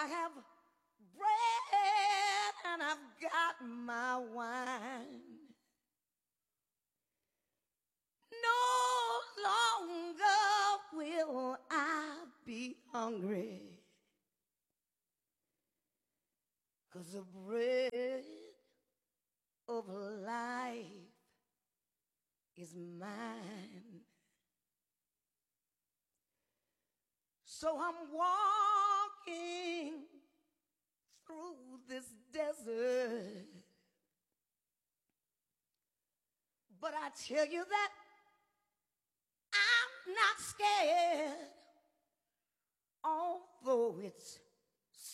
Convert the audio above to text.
I have bread and I've got my wine. No longer will I be hungry, 'cause the bread of life is mine. So I'm walking through this desert, but I tell you that I'm not scared, although it's